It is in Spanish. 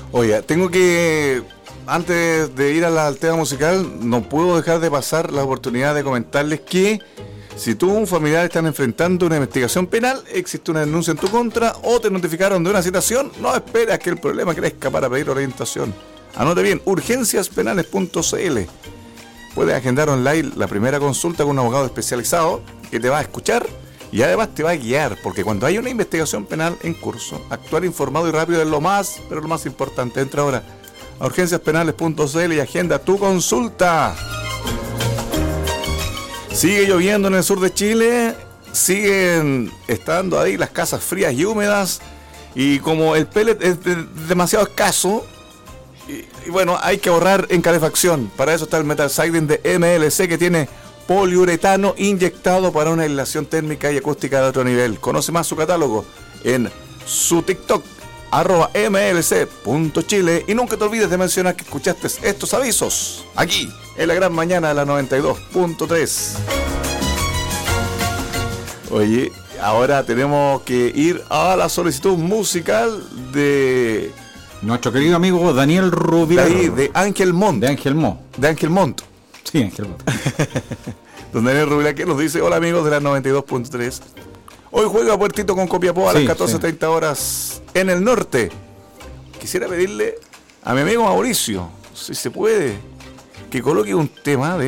Oye, antes de ir al tema musical, no puedo dejar de pasar la oportunidad de comentarles que si tú o un familiar están enfrentando una investigación penal, existe una denuncia en tu contra o te notificaron de una citación, no esperes que el problema crezca para pedir orientación. Anote bien, urgenciaspenales.cl. Puedes agendar online la primera consulta con un abogado especializado que te va a escuchar y además te va a guiar, porque cuando hay una investigación penal en curso, actuar informado y rápido es lo más importante. Entra ahora a urgenciaspenales.cl y agenda tu consulta. Sigue lloviendo en el sur de Chile, siguen estando ahí las casas frías y húmedas, y como el pellet es demasiado escaso, y bueno, hay que ahorrar en calefacción. Para eso está el Metal Siding de MLC, que tiene poliuretano inyectado para una aislación térmica y acústica de otro nivel. Conoce más su catálogo en su TikTok, @mlc.chile, y nunca te olvides de mencionar que escuchaste estos avisos aquí en la gran mañana de la 92.3. Oye, ahora tenemos que ir a la solicitud musical de nuestro querido amigo Daniel Rubilar. De Ángel Montt. De Ángel Montt. Sí, Ángel Montt. Don Daniel Rubilar, que nos dice: hola amigos de la 92.3. Hoy juega Puertito con Copiapó a las 14:30 horas en el norte. Quisiera pedirle a mi amigo Mauricio, si se puede, que coloque un tema de